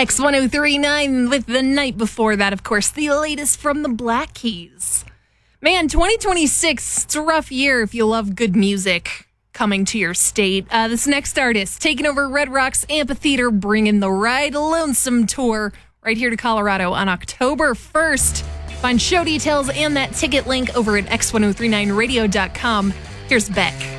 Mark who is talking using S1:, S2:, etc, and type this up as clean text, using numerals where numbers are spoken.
S1: X1039 with the night before that, of course, the latest from the Black Keys. Man, 2026, it's a rough year if you love good music coming to your state. This next artist taking over Red Rocks Amphitheater, bringing the Ride Lonesome tour right here to Colorado on October 1st. Find show details and that ticket link over at x1039radio.com. Here's Beck.